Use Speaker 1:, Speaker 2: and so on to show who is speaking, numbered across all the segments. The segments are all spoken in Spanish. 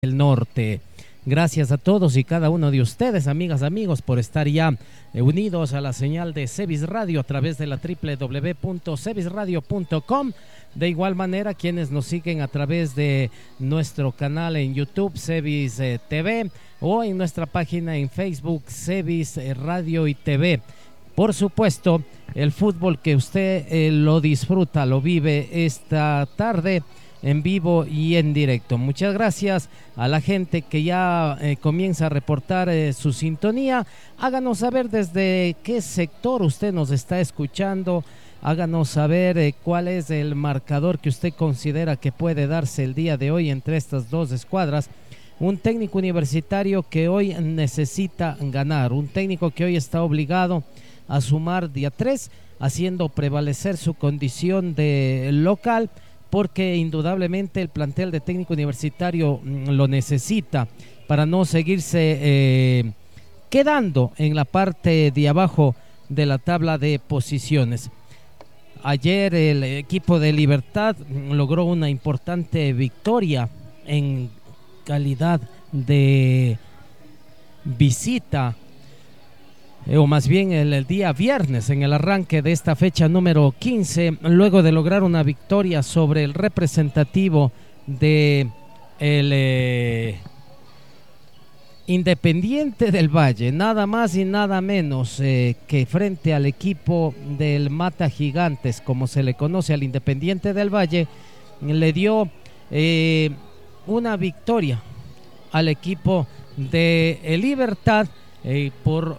Speaker 1: del Norte. Gracias a todos y cada uno de ustedes, amigas, amigos, por estar ya unidos a la señal de Cebis Radio a través de la www.cebisradio.com. De igual manera, quienes nos siguen a través de nuestro canal en YouTube, Cebis TV, o en nuestra página en Facebook, Cebis Radio y TV. Por supuesto, el fútbol que usted lo disfruta, lo vive esta tarde en vivo y en directo. Muchas gracias a la gente que ya comienza a reportar su sintonía. Háganos saber desde qué sector usted nos está escuchando. Háganos saber cuál es el marcador que usted considera que puede darse el día de hoy entre estas dos escuadras. Un técnico universitario que hoy necesita ganar, un técnico que hoy está obligado a sumar día 3, haciendo prevalecer su condición de local, porque indudablemente el plantel de técnico universitario lo necesita para no seguirse quedando en la parte de abajo de la tabla de posiciones. Ayer el equipo de Libertad logró una importante victoria en calidad de visita, o más bien el día viernes, en el arranque de esta fecha número 15, luego de lograr una victoria sobre el representativo de el Independiente del Valle, nada más y nada menos que frente al equipo del Mata Gigantes, como se le conoce al Independiente del Valle, le dio una victoria al equipo de Libertad por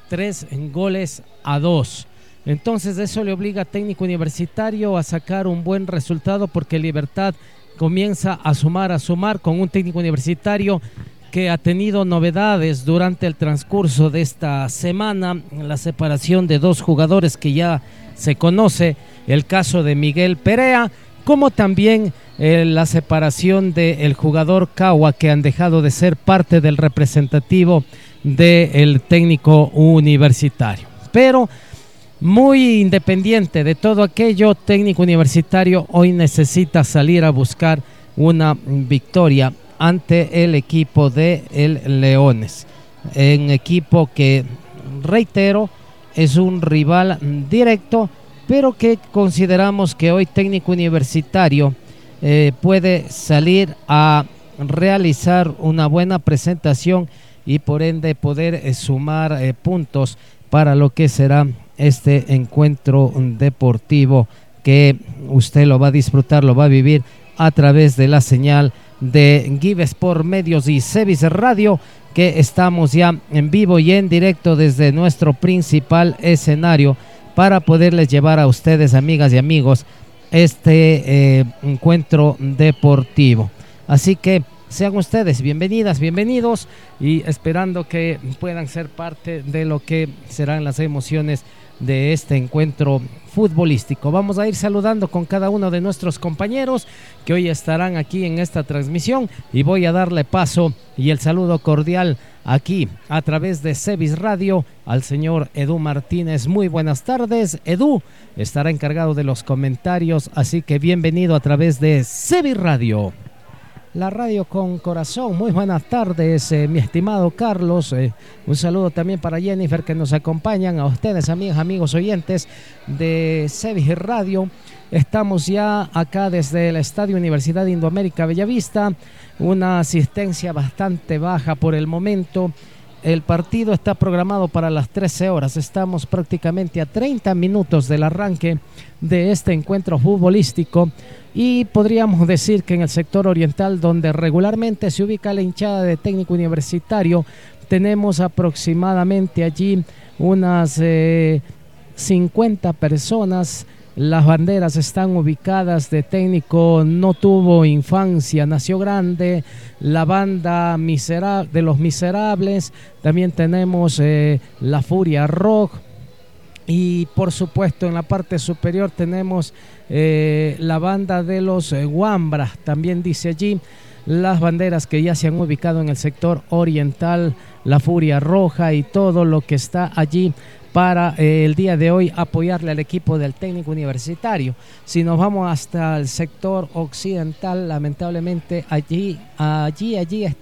Speaker 1: 3-2. Entonces eso le obliga a técnico universitario a sacar un buen resultado, porque Libertad comienza a sumar con un técnico universitario que ha tenido novedades durante el transcurso de esta semana. La separación de dos jugadores que ya se conoce, el caso de Miguel Perea, como también la separación del jugador Cagua, que han dejado de ser parte del representativo del técnico universitario. Pero muy independiente de todo aquello, técnico universitario hoy necesita salir a buscar una victoria ante el equipo de el Leones, un equipo que, reitero, es un rival directo, pero que consideramos que hoy técnico universitario puede salir a realizar una buena presentación y por ende poder sumar puntos para lo que será este encuentro deportivo, que usted lo va a disfrutar, lo va a vivir a través de la señal de Give Sport Medios y Cebis Radio, que estamos ya en vivo y en directo desde nuestro principal escenario para poderles llevar a ustedes, amigas y amigos, este encuentro deportivo. Así que sean ustedes bienvenidas, bienvenidos, y esperando que puedan ser parte de lo que serán las emociones de este encuentro futbolístico. Vamos a ir saludando con cada uno de nuestros compañeros que hoy estarán aquí en esta transmisión, y voy a darle paso y el saludo cordial aquí a través de Cebis Radio al señor Edu Martínez. Muy buenas tardes. Edu estará encargado de los comentarios, así que bienvenido a través de Cebis Radio, la radio con corazón. Muy buenas tardes, mi estimado Carlos. Un saludo también para Jennifer, que nos acompañan, a ustedes, amigas, amigos oyentes de Cebis Radio. Estamos ya acá desde el Estadio Universidad de Indoamérica Bellavista, una asistencia bastante baja por el momento. El partido está programado para las 13 horas. Estamos prácticamente a 30 minutos del arranque de este encuentro futbolístico, y podríamos decir que en el sector oriental, donde regularmente se ubica la hinchada de técnico universitario, tenemos aproximadamente allí unas 50 personas. Las banderas están ubicadas de técnico no tuvo infancia, nació grande, la banda de los miserables, también tenemos la Furia Rock, y por supuesto en la parte superior tenemos la banda de los Wambras, también dice allí. Las banderas que ya se han ubicado en el sector oriental, la Furia Roja y todo lo que está allí para el día de hoy apoyarle al equipo del Técnico Universitario. Si nos vamos hasta el sector occidental, lamentablemente allí está